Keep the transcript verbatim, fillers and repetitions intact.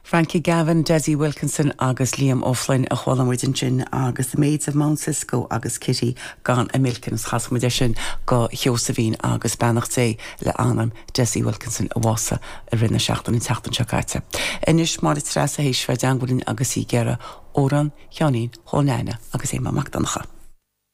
Frankie Gavin, Desi Wilkinson agus Liam O'Flynn a chhualamid sin agus the Maids of Mount Cisco agus Kitty gan a Milkins chasmid sin go Hiosavine agus Bannacht sé le anam Desi Wilkinson a wasa a rinne seachtan in teachtan seacaite. Inis mar it stress a héis fe dangulin agus í gera óran, Chianín, Hónáine agus éma Macdanacha.